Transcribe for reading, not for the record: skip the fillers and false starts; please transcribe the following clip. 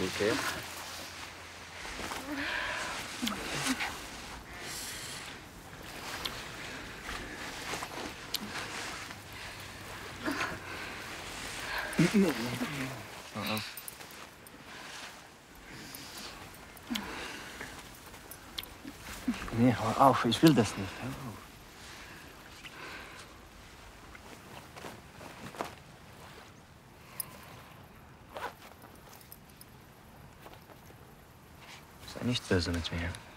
Okay. Nee, hör auf, ich will das nicht. Hör auf. Sei nicht böse mit mir.